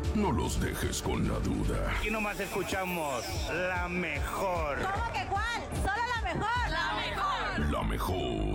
No los dejes con la duda. Aquí nomás escuchamos la mejor. ¿Cómo que cuál?